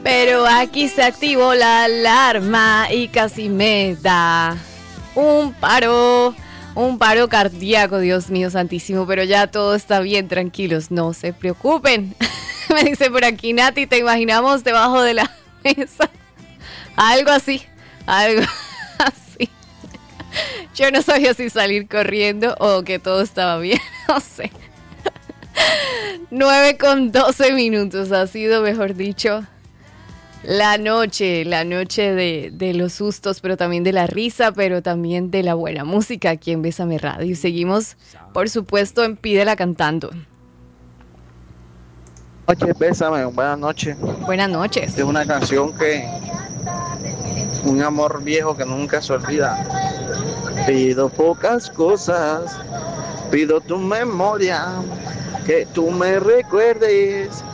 Pero aquí se activó la alarma y casi me da un paro cardíaco, Dios mío santísimo, pero ya todo está bien, tranquilos, no se preocupen. Me dice por aquí Nati, te imaginamos debajo de la mesa, algo así, algo así. Yo no sabía si salir corriendo o que todo estaba bien, no sé. 9:12 ha sido, mejor dicho, la noche de los sustos, pero también de la risa, pero también de la buena música aquí en Bésame Radio. Y seguimos, por supuesto, en Pídela Cantando. Buenas noches, Bésame, buenas noches. Buenas noches. Es una canción que, un amor viejo que nunca se olvida. Pido pocas cosas, pido tu memoria, que tú me recuerdes